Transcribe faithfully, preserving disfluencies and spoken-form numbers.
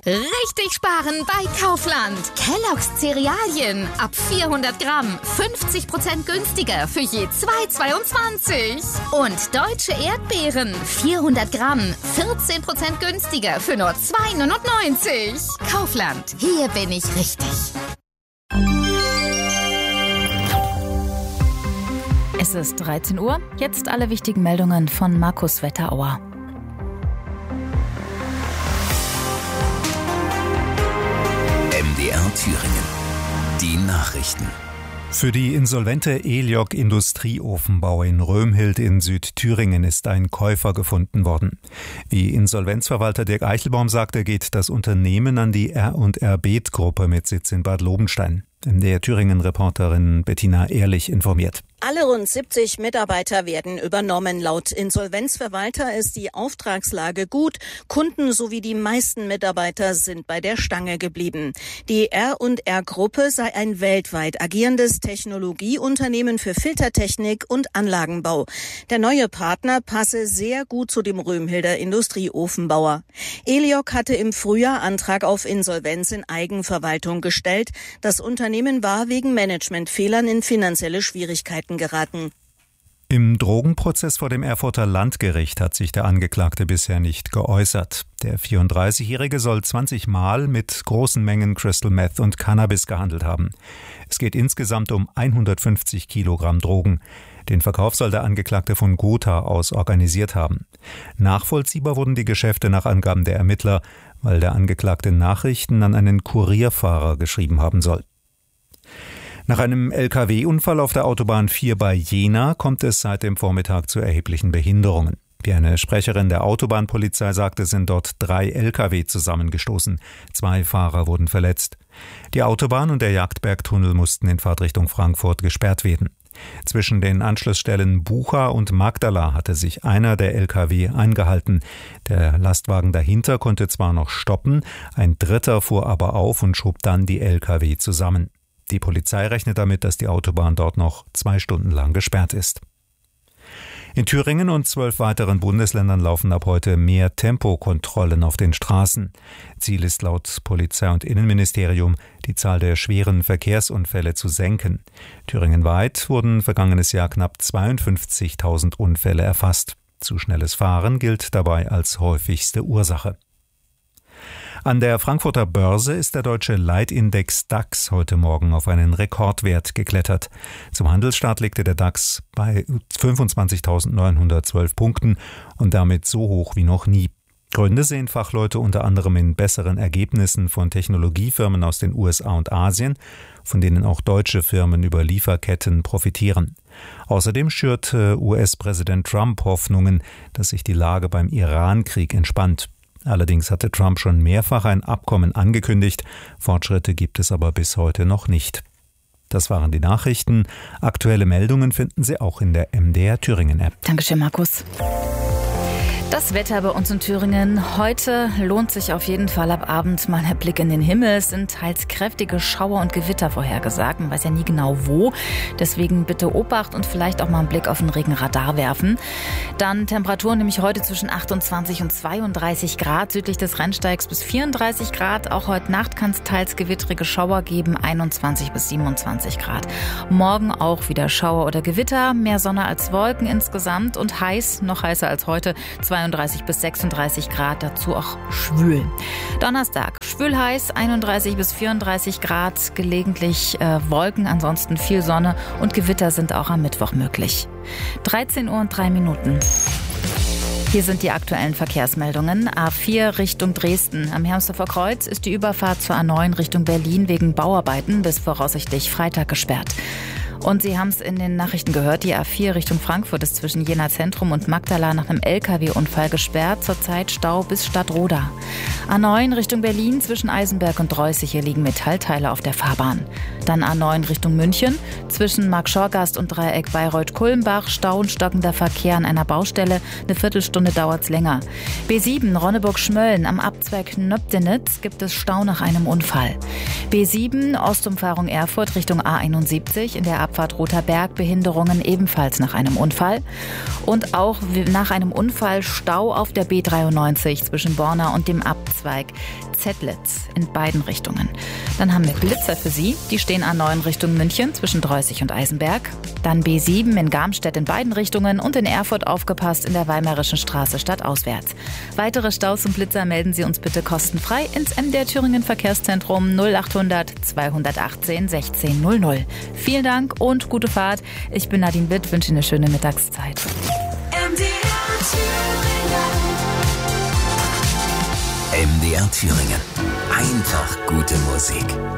Richtig sparen bei Kaufland. Kellogg's Cerealien ab vierhundert Gramm fünfzig Prozent günstiger für je zwei Euro zweiundzwanzig. Und deutsche Erdbeeren vierhundert Gramm vierzehn Prozent günstiger für nur zwei Euro neunundneunzig. Kaufland, hier bin ich richtig. Es ist dreizehn Uhr. Jetzt alle wichtigen Meldungen von Markus Wetterauer. M D R Thüringen. Die Nachrichten. Für die insolvente Eliog Industrieofenbau in Römhild in Südthüringen ist ein Käufer gefunden worden. Wie Insolvenzverwalter Dirk Eichelbaum sagte, geht das Unternehmen an die R und R Beet-Gruppe mit Sitz in Bad Lobenstein. M D R Thüringen-Reporterin Bettina Ehrlich informiert. Alle rund siebzig Mitarbeiter werden übernommen. Laut Insolvenzverwalter ist die Auftragslage gut. Kunden sowie die meisten Mitarbeiter sind bei der Stange geblieben. Die R und R Gruppe sei ein weltweit agierendes Technologieunternehmen für Filtertechnik und Anlagenbau. Der neue Partner passe sehr gut zu dem Römhilder Industrieofenbauer. Eliog hatte im Frühjahr Antrag auf Insolvenz in Eigenverwaltung gestellt. Das Unternehmen war wegen Managementfehlern in finanzielle Schwierigkeiten geraten. Im Drogenprozess vor dem Erfurter Landgericht hat sich der Angeklagte bisher nicht geäußert. Der vierunddreißigjährige soll zwanzig Mal mit großen Mengen Crystal Meth und Cannabis gehandelt haben. Es geht insgesamt um hundertfünfzig Kilogramm Drogen. Den Verkauf soll der Angeklagte von Gotha aus organisiert haben. Nachvollziehbar wurden die Geschäfte nach Angaben der Ermittler, weil der Angeklagte Nachrichten an einen Kurierfahrer geschrieben haben soll. Nach einem L K W-Unfall auf der Autobahn vier bei Jena kommt es seit dem Vormittag zu erheblichen Behinderungen. Wie eine Sprecherin der Autobahnpolizei sagte, sind dort drei L K W zusammengestoßen. Zwei Fahrer wurden verletzt. Die Autobahn und der Jagdbergtunnel mussten in Fahrtrichtung Frankfurt gesperrt werden. Zwischen den Anschlussstellen Bucha und Magdala hatte sich einer der L K W eingehalten. Der Lastwagen dahinter konnte zwar noch stoppen, ein dritter fuhr aber auf und schob dann die L K W zusammen. Die Polizei rechnet damit, dass die Autobahn dort noch zwei Stunden lang gesperrt ist. In Thüringen und zwölf weiteren Bundesländern laufen ab heute mehr Tempokontrollen auf den Straßen. Ziel ist laut Polizei- und Innenministerium, die Zahl der schweren Verkehrsunfälle zu senken. Thüringenweit wurden vergangenes Jahr knapp zweiundfünfzigtausend Unfälle erfasst. Zu schnelles Fahren gilt dabei als häufigste Ursache. An der Frankfurter Börse ist der deutsche Leitindex DAX heute Morgen auf einen Rekordwert geklettert. Zum Handelsstart legte der DAX bei fünfundzwanzigtausendneunhundertzwölf Punkten und damit so hoch wie noch nie. Gründe sehen Fachleute unter anderem in besseren Ergebnissen von Technologiefirmen aus den U S A und Asien, von denen auch deutsche Firmen über Lieferketten profitieren. Außerdem schürt U S-Präsident Trump Hoffnungen, dass sich die Lage beim Iran-Krieg entspannt. Allerdings hatte Trump schon mehrfach ein Abkommen angekündigt. Fortschritte gibt es aber bis heute noch nicht. Das waren die Nachrichten. Aktuelle Meldungen finden Sie auch in der M D R Thüringen-App. Dankeschön, Markus. Das Wetter bei uns in Thüringen. Heute lohnt sich auf jeden Fall ab Abend mal der Blick in den Himmel. Es sind teils kräftige Schauer und Gewitter vorhergesagt. Man weiß ja nie genau wo. Deswegen bitte Obacht und vielleicht auch mal einen Blick auf den Regenradar werfen. Dann Temperaturen nämlich heute zwischen achtundzwanzig und zweiunddreißig Grad. Südlich des Rennsteigs bis vierunddreißig Grad. Auch heute Nacht kann es teils gewittrige Schauer geben. einundzwanzig bis siebenundzwanzig Grad. Morgen auch wieder Schauer oder Gewitter. Mehr Sonne als Wolken insgesamt und heiß, noch heißer als heute. zweiunddreißig bis sechsunddreißig Grad, dazu auch schwül. Donnerstag, schwül heiß, einunddreißig bis vierunddreißig Grad, gelegentlich äh, Wolken, ansonsten viel Sonne und Gewitter sind auch am Mittwoch möglich. dreizehn Uhr und drei Minuten. Hier sind die aktuellen Verkehrsmeldungen. A vier Richtung Dresden. Am Hermsdorfer Kreuz ist die Überfahrt zur A neun Richtung Berlin wegen Bauarbeiten bis voraussichtlich Freitag gesperrt. Und Sie haben es in den Nachrichten gehört, die A vier Richtung Frankfurt ist zwischen Jena Zentrum und Magdala nach einem L K W-Unfall gesperrt. Zurzeit Stau bis Stadtroda. A neun Richtung Berlin zwischen Eisenberg und Dreußig liegen Metallteile auf der Fahrbahn. Dann A neun Richtung München zwischen Marktschorgast und Dreieck Bayreuth-Kulmbach. Stau und stockender Verkehr an einer Baustelle. Eine Viertelstunde dauert es länger. B sieben Ronneburg-Schmölln am Abzweig Nöbdenitz gibt es Stau nach einem Unfall. B sieben Ostumfahrung Erfurt Richtung A einundsiebzig in der Abfahrt Rother Berg Behinderungen ebenfalls nach einem Unfall. Und auch nach einem Unfall Stau auf der B dreiundneunzig zwischen Borna und dem Abzweig Abzweig Zettlitz in beiden Richtungen. Dann haben wir Blitzer für Sie, die stehen A neun Richtung München zwischen Dreußig und Eisenberg. Dann B sieben in Garmstedt in beiden Richtungen und in Erfurt aufgepasst in der Weimarischen Straße stadtauswärts. Weitere Staus und Blitzer melden Sie uns bitte kostenfrei ins M D R Thüringen Verkehrszentrum null achthundert zweihundertachtzehn sechzehn null null. Vielen Dank und gute Fahrt. Ich bin Nadine Witt, wünsche Ihnen eine schöne Mittagszeit. M D R Thüringen. Einfach gute Musik.